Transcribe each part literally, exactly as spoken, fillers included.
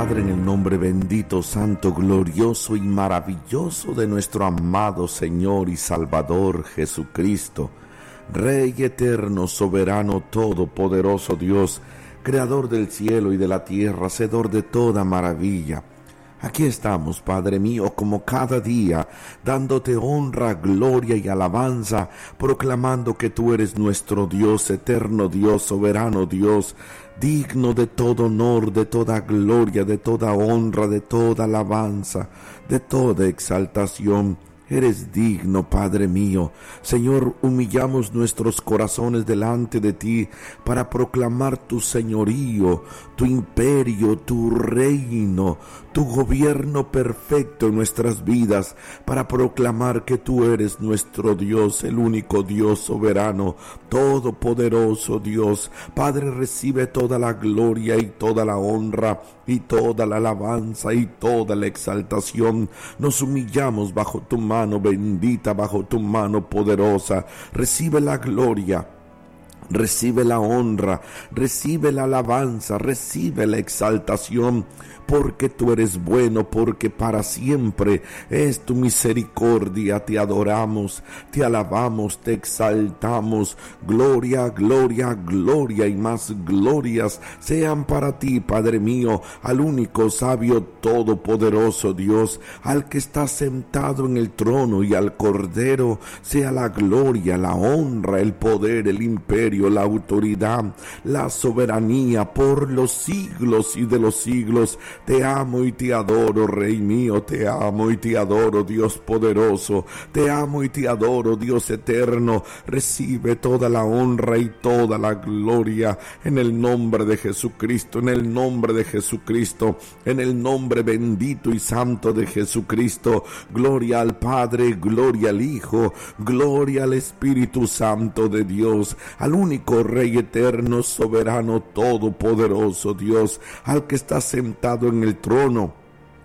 Padre, en el nombre bendito, santo, glorioso y maravilloso de nuestro amado Señor y Salvador Jesucristo, Rey eterno, soberano, todopoderoso Dios, Creador del cielo y de la tierra, hacedor de toda maravilla. Aquí estamos, Padre mío, como cada día, dándote honra, gloria y alabanza, proclamando que tú eres nuestro Dios, eterno Dios, soberano Dios, digno de todo honor, de toda gloria, de toda honra, de toda alabanza, de toda exaltación. Eres digno, Padre mío. Señor, humillamos nuestros corazones delante de ti para proclamar tu señorío, tu imperio, tu reino, tu gobierno perfecto en nuestras vidas, para proclamar que tú eres nuestro Dios, el único Dios soberano, todopoderoso Dios. Padre, recibe toda la gloria y toda la honra y toda la alabanza y toda la exaltación. Nos humillamos bajo tu mano bendita, bajo tu mano poderosa. Recibe la gloria, recibe la honra, recibe la alabanza, recibe la exaltación, porque tú eres bueno, porque para siempre es tu misericordia. Te adoramos, te alabamos, te exaltamos. Gloria, gloria, gloria y más glorias sean para ti, Padre mío, al único sabio todopoderoso Dios, al que está sentado en el trono, y al Cordero sea la gloria, la honra, el poder, el imperio, la autoridad, la soberanía por los siglos y de los siglos. Te amo y te adoro, Rey mío, te amo y te adoro, Dios poderoso, te amo y te adoro, Dios eterno. Recibe toda la honra y toda la gloria en el nombre de Jesucristo, en el nombre de Jesucristo, en el nombre bendito y santo de Jesucristo. Gloria al Padre, gloria al Hijo, gloria al Espíritu Santo de Dios, al único Rey eterno, soberano, todopoderoso Dios, al que está sentado en el trono,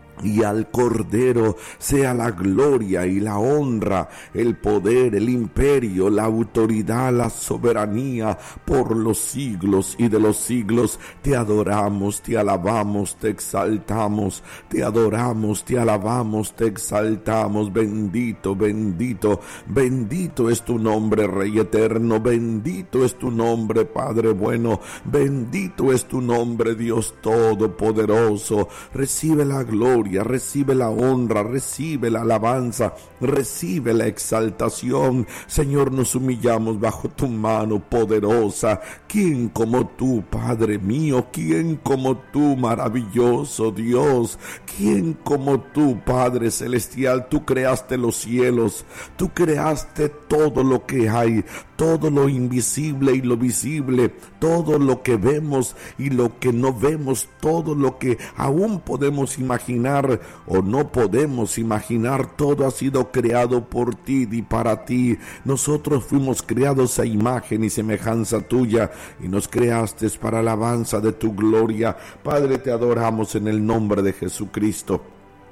y al Cordero sea la gloria y la honra, el poder, el imperio, la autoridad, la soberanía por los siglos y de los siglos. Te adoramos, te alabamos, te exaltamos, te adoramos, te alabamos, te exaltamos. Bendito, bendito, bendito es tu nombre, Rey eterno, bendito es tu nombre, Padre bueno, bendito es tu nombre, Dios todopoderoso. Recibe la gloria, recibe la honra, recibe la alabanza, recibe la exaltación. Señor, nos humillamos bajo tu mano poderosa. ¿Quién como tú, Padre mío? ¿Quién como tú, maravilloso Dios? ¿Quién como tú, Padre celestial? Tú creaste los cielos, tú creaste todo lo que hay, todo lo invisible y lo visible, todo lo que vemos y lo que no vemos, todo lo que aún podemos imaginar o no podemos imaginar. Todo ha sido creado por ti y para ti. Nosotros fuimos creados a imagen y semejanza tuya, y nos creaste para alabanza de tu gloria. Padre, te adoramos en el nombre de Jesucristo.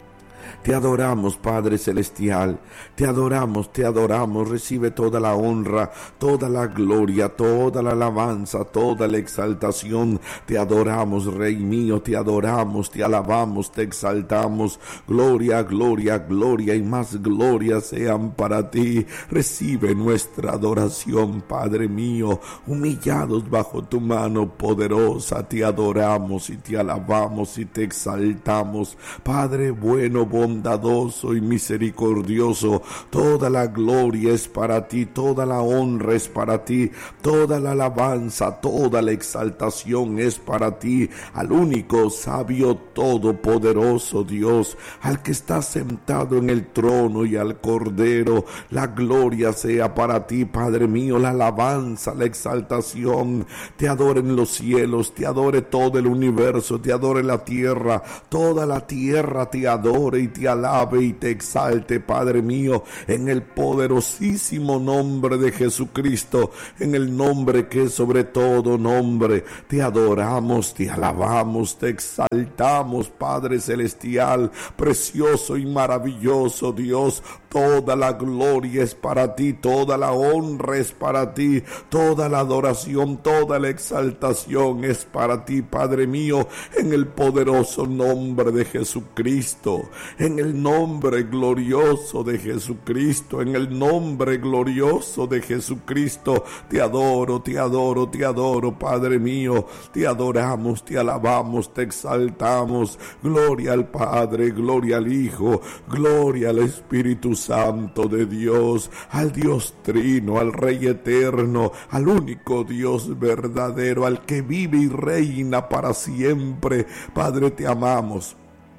Te adoramos, Padre celestial, te adoramos, te adoramos. Recibe toda la honra, toda la gloria, toda la alabanza, toda la exaltación. Te adoramos, Rey mío, te adoramos, te alabamos, te exaltamos. Gloria, gloria, gloria y más gloria sean para ti. Recibe nuestra adoración, Padre mío, humillados bajo tu mano poderosa. Te adoramos y te alabamos y te exaltamos, Padre bueno, bondadoso y misericordioso. Toda la gloria es para ti, toda la honra es para ti, toda la alabanza, toda la exaltación es para ti, al único sabio todopoderoso Dios, al que está sentado en el trono, y al Cordero. La gloria sea para ti, Padre mío, la alabanza, la exaltación. Te adoren los cielos, te adore todo el universo, te adore la tierra, toda la tierra te adore y te alabe y te exalte, Padre mío, en el poderosísimo nombre de Jesucristo, en el nombre que es sobre todo nombre. Te adoramos, te alabamos, te exaltamos, Padre celestial, precioso y maravilloso Dios, Toda la gloria es para ti, toda la honra es para ti, toda la adoración, toda la exaltación es para ti, Padre mío, en el poderoso nombre de Jesucristo, en el nombre glorioso de Jesucristo, en el nombre glorioso de Jesucristo. Te adoro, te adoro, te adoro, Padre mío, te adoramos, te alabamos, te exaltamos. Gloria al Padre, gloria al Hijo, gloria al Espíritu Santo de Dios, al Dios Trino, al Rey Eterno, al único Dios verdadero, al que vive y reina para siempre. Padre, te amamos.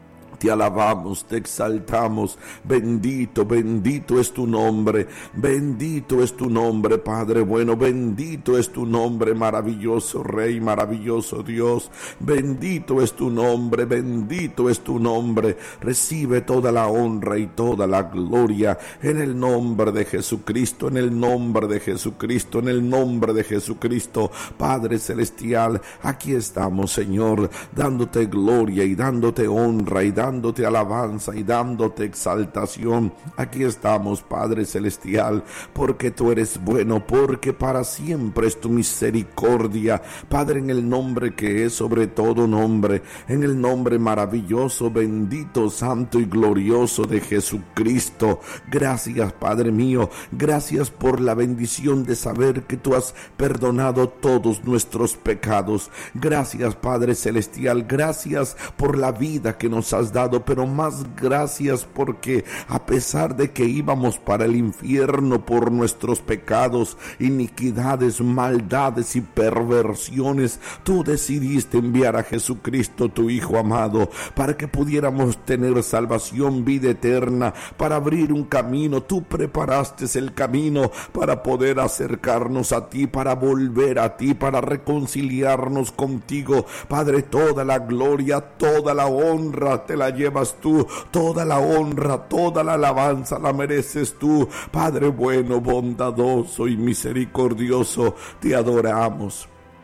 Te alabamos, te exaltamos. Bendito, bendito es tu nombre. Bendito es tu nombre, Padre bueno. Bendito es tu nombre, maravilloso Rey, maravilloso Dios. Bendito es tu nombre, bendito es tu nombre. Recibe toda la honra y toda la gloria en el nombre de Jesucristo, en el nombre de Jesucristo, en el nombre de Jesucristo. Padre celestial, aquí estamos, Señor, dándote gloria y dándote honra y dándote dándote alabanza y dándote exaltación. Aquí estamos, Padre celestial, porque tú eres bueno, porque para siempre es tu misericordia, Padre, en el nombre que es sobre todo nombre, en el nombre maravilloso, bendito, santo y glorioso de Jesucristo. Gracias, Padre mío, gracias por la bendición de saber que tú has perdonado todos nuestros pecados. Gracias, Padre celestial, gracias por la vida que nos has dado, pero más gracias porque a pesar de que íbamos para el infierno por nuestros pecados, iniquidades, maldades y perversiones, tú decidiste enviar a Jesucristo, tu Hijo amado, para que pudiéramos tener salvación, vida eterna, para abrir un camino. Tú preparaste el camino para poder acercarnos a ti, para volver a ti, para reconciliarnos contigo. Padre, toda la gloria, toda la honra te la llevas tú, toda la honra, toda la alabanza la mereces tú. Padre bueno, bondadoso y misericordioso, te adoramos,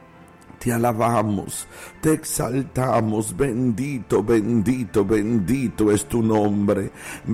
te alabamos, te exaltamos. Bendito, bendito, bendito es tu nombre.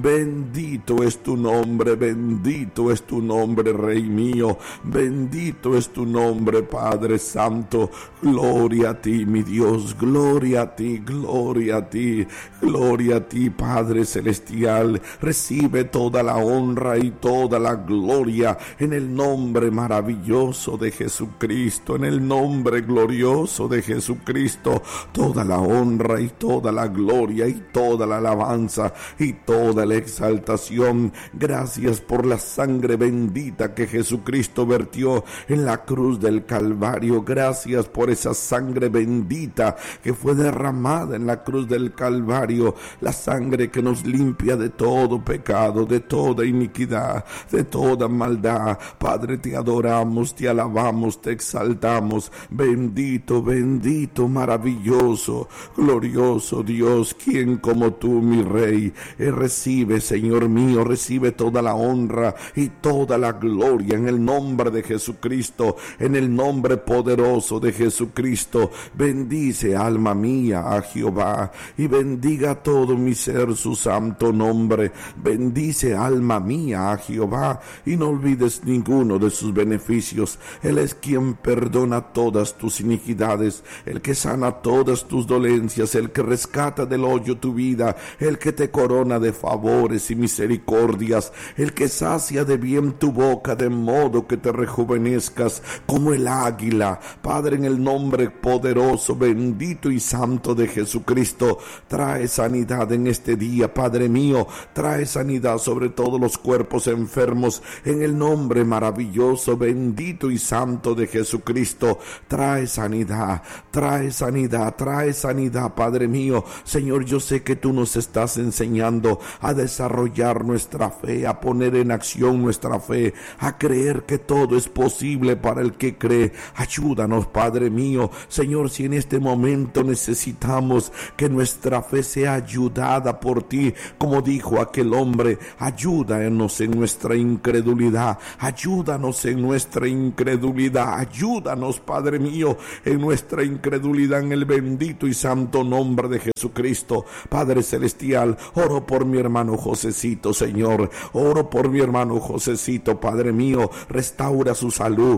Bendito es tu nombre, bendito es tu nombre, Rey mío. Bendito es tu nombre, Padre Santo. Gloria a ti, mi Dios. Gloria a ti, gloria a ti, gloria a ti, Padre celestial. Recibe toda la honra y toda la gloria en el nombre maravilloso de Jesucristo, en el nombre glorioso de Jesucristo. Toda la honra y toda la gloria y toda la alabanza y toda la exaltación. Gracias por la sangre bendita que Jesucristo vertió en la cruz del Calvario. Gracias por esa sangre bendita que fue derramada en la cruz del Calvario, la sangre que nos limpia de todo pecado, de toda iniquidad, de toda maldad. Padre, te adoramos, te alabamos, te exaltamos. Bendito, bendito, maravilloso, glorioso Dios, quien como tú, mi Rey. Eh, recibe, Señor mío, recibe toda la honra y toda la gloria en el nombre de Jesucristo, en el nombre poderoso de Jesucristo. Bendice, alma mía, a Jehová, y bendiga todo mi ser su santo nombre. Bendice, alma mía, a Jehová, y no olvides ninguno de sus beneficios. Él es quien perdona todas tus iniquidades, el que sana todas tus dolencias, el que rescata del hoyo tu vida, el que te corona de favores y misericordias, el que sacia de bien tu boca, de modo que te rejuvenezcas como el águila. Padre, en el nombre poderoso, bendito y santo de Jesucristo, trae sanidad en este día, Padre mío. Trae sanidad sobre todos los cuerpos enfermos, en el nombre maravilloso, bendito y santo de Jesucristo. Trae sanidad, trae sanidad, trae sanidad, Padre mío. Señor, yo sé que tú nos estás enseñando a desarrollar nuestra fe, a poner en acción nuestra fe, a creer que todo es posible para el que cree. Ayúdanos, Padre mío. Señor, si en este momento necesitamos que nuestra fe sea ayudada por ti, como dijo aquel hombre, ayúdanos en nuestra incredulidad, ayúdanos en nuestra incredulidad, ayúdanos, Padre mío, en nuestra incredulidad, en el bendito y santo nombre de Jesucristo. Padre celestial, oro por mi hermano Josecito, Señor, oro por mi hermano Josecito, Padre mío, restaura su salud.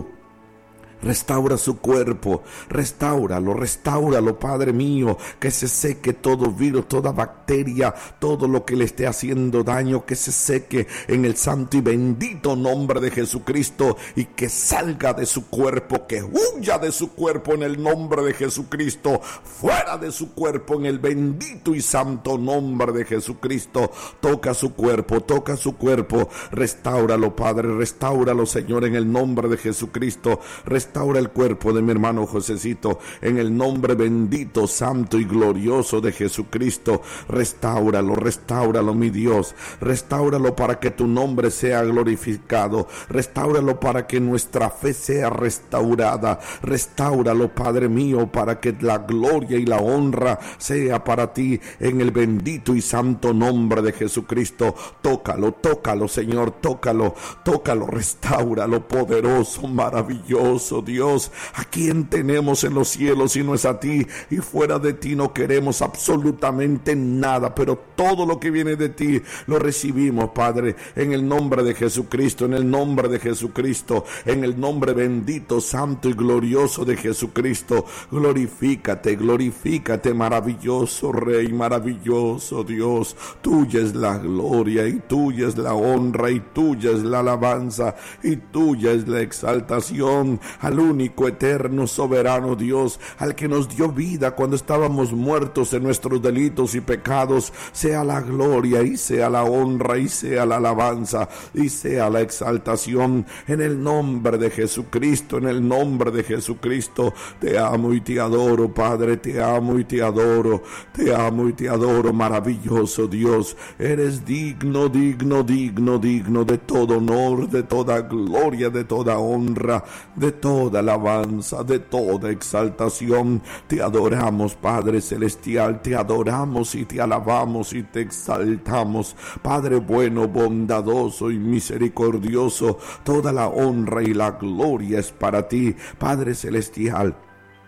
Restaura su cuerpo, restáuralo, restáuralo, Padre mío, que se seque todo virus, toda bacteria, todo lo que le esté haciendo daño, que se seque en el santo y bendito nombre de Jesucristo y que salga de su cuerpo, que huya de su cuerpo en el nombre de Jesucristo, fuera de su cuerpo en el bendito y santo nombre de Jesucristo. Toca su cuerpo, toca su cuerpo, restáuralo, Padre, restáuralo, Señor, en el nombre de Jesucristo. Restaura el cuerpo de mi hermano Josecito en el nombre bendito, santo y glorioso de Jesucristo. Restáuralo, restáuralo, mi Dios. Restáuralo para que tu nombre sea glorificado. Restáuralo para que nuestra fe sea restaurada. Restáuralo, Padre mío, para que la gloria y la honra sea para ti en el bendito y santo nombre de Jesucristo. Tócalo, tócalo, Señor, tócalo, tócalo, restáuralo, poderoso, maravilloso Dios. ¿A quién tenemos en los cielos si no es a ti? Y fuera de ti no queremos absolutamente nada, pero todo lo que viene de ti lo recibimos, Padre, en el nombre de Jesucristo, en el nombre de Jesucristo, en el nombre bendito, santo y glorioso de Jesucristo. Glorifícate, glorifícate, maravilloso Rey, maravilloso Dios. Tuya es la gloria y tuya es la honra y tuya es la alabanza y tuya es la exaltación al único, eterno, soberano Dios, al que nos dio vida cuando estábamos muertos en nuestros delitos y pecados. Sea la gloria y sea la honra y sea la alabanza y sea la exaltación en el nombre de Jesucristo, en el nombre de Jesucristo. Te amo y te adoro, Padre, te amo y te adoro, te amo y te adoro, maravilloso Dios. Eres digno, digno, digno, digno de todo honor, de toda gloria, de toda honra, de toda alabanza, de toda exaltación. Te adoramos, Padre celestial, te adoramos y te alabamos y te exaltamos, Padre bueno, bondadoso y misericordioso. Toda la honra y la gloria es para ti, Padre celestial.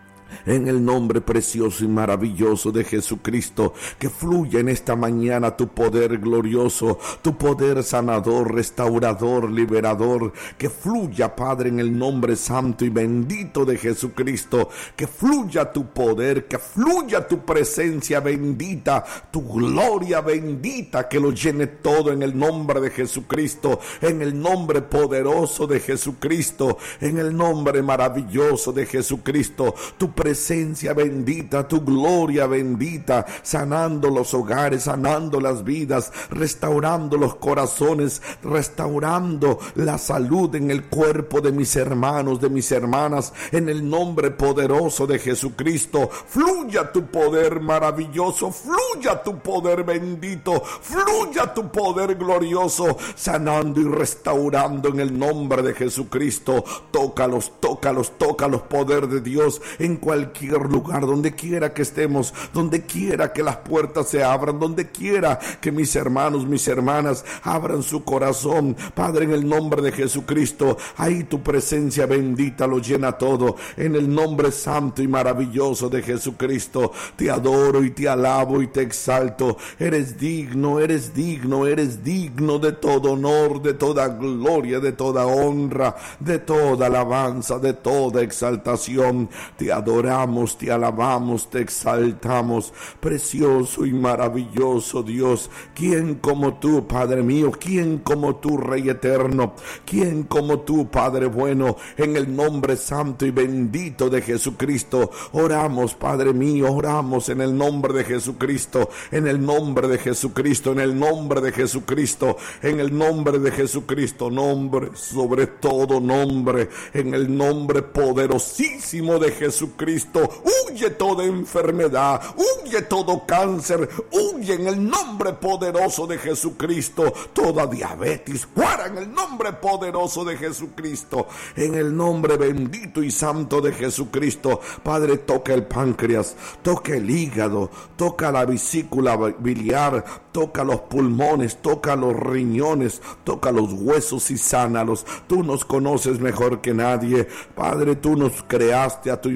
En el nombre precioso y maravilloso de Jesucristo, que fluya en esta mañana tu poder glorioso, tu poder sanador, restaurador, liberador. Que fluya, Padre, en el nombre santo y bendito de Jesucristo. Que fluya tu poder, que fluya tu presencia bendita, tu gloria bendita, que lo llene todo en el nombre de Jesucristo, en el nombre poderoso de Jesucristo, en el nombre maravilloso de Jesucristo. Tu presencia bendita, tu gloria bendita, sanando los hogares, sanando las vidas, restaurando los corazones, restaurando la salud en el cuerpo de mis hermanos, de mis hermanas, en el nombre poderoso de Jesucristo. Fluya tu poder maravilloso, fluya tu poder bendito, fluya tu poder glorioso, sanando y restaurando en el nombre de Jesucristo. Tócalos, tócalos, tócalos, poder de Dios, en cualquier lugar, donde quiera que estemos, donde quiera que las puertas se abran, donde quiera que mis hermanos, mis hermanas abran su corazón, Padre, en el nombre de Jesucristo. Ahí tu presencia bendita lo llena todo, en el nombre santo y maravilloso de Jesucristo. Te adoro y te alabo y te exalto. Eres digno, eres digno, eres digno de todo honor, de toda gloria, de toda honra, de toda alabanza, de toda exaltación. Te adoro. Adoramos, te alabamos, te exaltamos, precioso y maravilloso Dios. ¿Quién como tú, Padre mío? ¿Quién como tú, Rey eterno? ¿Quién como tú, Padre bueno? En el nombre santo y bendito de Jesucristo, oramos, Padre mío, oramos en el nombre de Jesucristo, en el nombre de Jesucristo, en el nombre de Jesucristo, en el nombre de Jesucristo, nombre sobre todo nombre, en el nombre poderosísimo de Jesucristo. Huye toda enfermedad, huye todo cáncer, huye en el nombre poderoso de Jesucristo. Toda diabetes, fuera en el nombre poderoso de Jesucristo, en el nombre bendito y santo de Jesucristo. Padre, toca el páncreas, toca el hígado, toca la vesícula biliar, toca los pulmones, toca los riñones, toca los huesos y sánalos. Tú nos conoces mejor que nadie, Padre. Tú nos creaste a tu imagen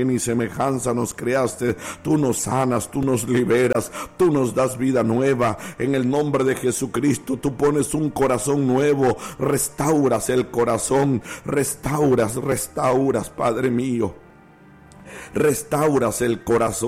imagen y semejanza nos creaste. Tú nos sanas, tú nos liberas, tú nos das vida nueva. En el nombre de Jesucristo, tú pones un corazón nuevo, restauras el corazón, restauras, restauras, Padre mío. Restauras el corazón